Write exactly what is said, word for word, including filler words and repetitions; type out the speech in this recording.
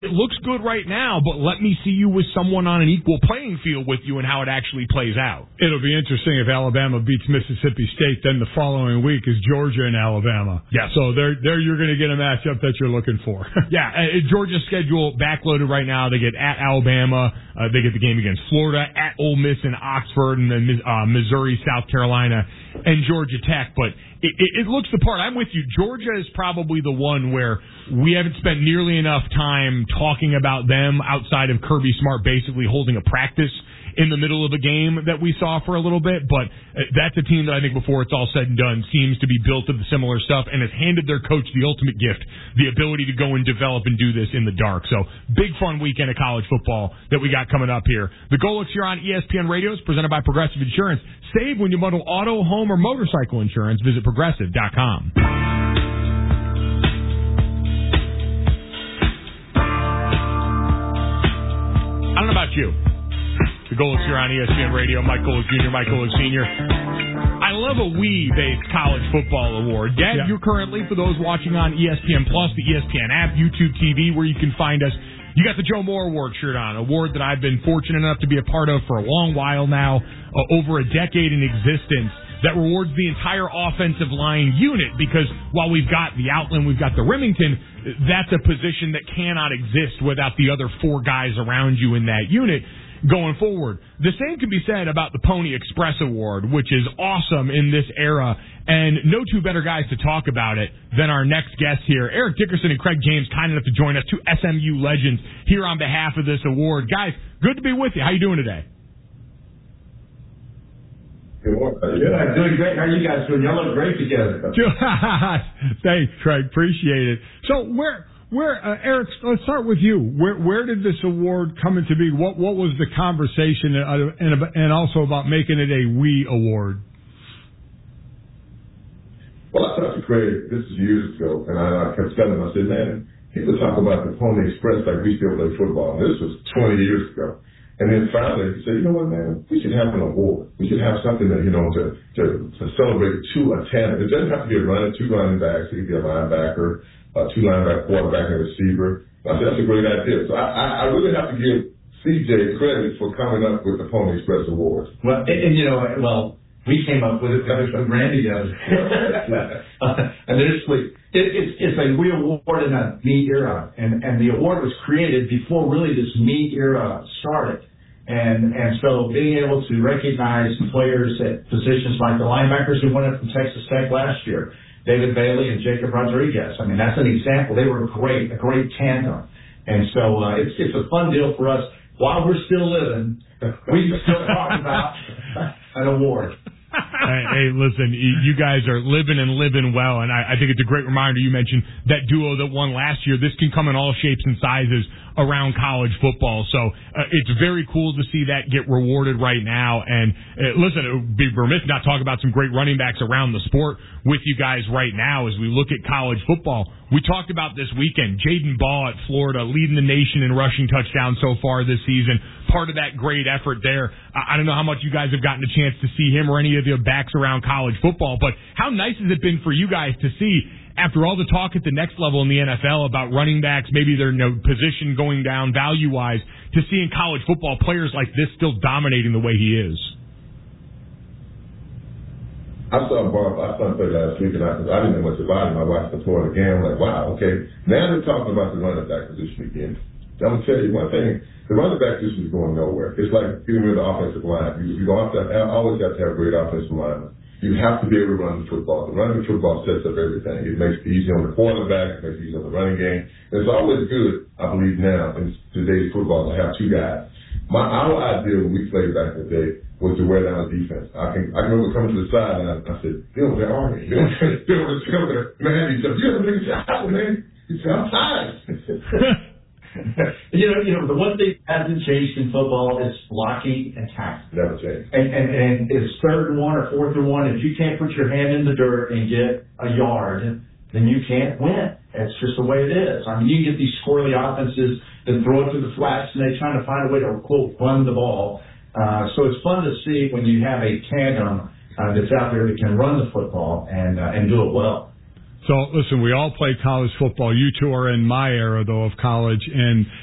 it looks good right now, but let me see you with someone on an equal playing field with you and how it actually plays out. It'll be interesting if Alabama beats Mississippi State. Then the following week is Georgia and Alabama. Yeah. So there, there you're going to get a matchup that you're looking for. yeah. Uh, Georgia's schedule backloaded right now. They get at Alabama. Uh, they get the game against Florida, at Ole Miss and Oxford, and then uh, Missouri, South Carolina, and Georgia Tech. But it, it, it looks the part. I'm with you. Georgia is probably the one where we haven't spent nearly enough time talking about them outside of Kirby Smart basically holding a practice in the middle of a game that we saw for a little bit. But that's a team that I think before it's all said and done seems to be built of the similar stuff and has handed their coach the ultimate gift, the ability to go and develop and do this in the dark. So big fun weekend of college football that we got coming up here. The Golics here on E S P N Radio is presented by Progressive Insurance. Save when you bundle auto, home, or motorcycle insurance. Visit progressive dot com. I don't know about you. The Golics here on E S P N Radio. Mike Golic Junior, Mike Golic Senior I love a Wii-based college football award. Dad, yeah. You're currently, for those watching on E S P N Plus, the E S P N app, YouTube T V, where you can find us. You got the Joe Moore Award shirt on, an award that I've been fortunate enough to be a part of for a long while now, uh, over a decade in existence, that rewards the entire offensive line unit, because while we've got the Outland, we've got the Remington, that's a position that cannot exist without the other four guys around you in that unit going forward. The same can be said about the Pony Express Award, which is awesome in this era, and no two better guys to talk about it than our next guests here. Eric Dickerson and Craig James, kind enough to join us, two S M U legends here on behalf of this award. Guys, good to be with you. How you doing today? Good morning. Good. I'm doing great. How are you guys doing? Y'all look great together. Thanks, Craig. Appreciate it. So where, where, uh, Eric, let's start with you. Where, where did this award come into being? What, what was the conversation, and, and, and also about making it a We Award? Well, I talked to Craig, this is years ago, and I, I kept telling him, I said, man, people talk about the Pony Express like we still play football. And this was twenty years ago. And then finally, he said, you know what, man, we should have an award. We should have something that, you know, to, to, to celebrate two, a tandem. It doesn't have to be a running, two running backs. It could be a linebacker, a two linebacker, quarterback, and a receiver. I said, that's a great idea. So I, I, I really have to give C J credit for coming up with the Pony Express Award. Well, and, and you know, well, we came up with it because of Randy does. uh, initially, it, it's, it's a We Award in a me era. And, and the award was created before really this me era started. And and so being able to recognize players at positions like the linebackers who won it from Texas Tech last year, David Bailey and Jacob Rodriguez. I mean, that's an example. They were great, a great tandem. And so uh, it's it's a fun deal for us. While we're still living, we can still talk about an award. hey, hey, listen, you guys are living and living well, and I, I think it's a great reminder. You mentioned that duo that won last year. This can come in all shapes and sizes around college football, so uh, it's very cool to see that get rewarded right now. And uh, listen, it would be remiss not talk about some great running backs around the sport with you guys right now as we look at college football. We talked about this weekend, Jaden Ball at Florida leading the nation in rushing touchdowns so far this season. Part of that great effort there. I don't know how much you guys have gotten a chance to see him or any of the backs around college football, but how nice has it been for you guys to see, after all the talk at the next level in the N F L about running backs, maybe their you know, position going down value-wise, to see in college football players like this still dominating the way he is? I saw Bob, I saw him play last week, and I, I didn't know much about him. I watched the Florida game. I'm like, wow, okay. Now they're talking about the running back position again. I'm going to tell you one thing. The running back position is going nowhere. It's like getting rid of the offensive line. You, you don't have to have, always have to have great offensive linemen. You have to be able to run the football. The running the football sets up everything. It makes it easy on the quarterback. It makes it easy on the running game. And it's always good, I believe now, in today's football, to have two guys. My Our idea when we played back in the day was to wear down the defense. I can I can remember coming to the side and I, I said, Bill, where are you? Bill, Bill, Bill, man, he said, you have a big shot, man. He said, I'm tired. You know, you know, the one thing that hasn't changed in football is blocking and tackling. Never changed. And, and, and it's third and one or fourth and one. If you can't put your hand in the dirt and get a yard, then you can't win. It's just the way it is. I mean, you get these squirrely offenses that throw it to the flats and they're trying to find a way to, quote, run the ball. Uh, so it's fun to see when you have a tandem uh, that's out there that can run the football and uh, and do it well. So, listen, we all played college football. You two are in my era, though, of college, and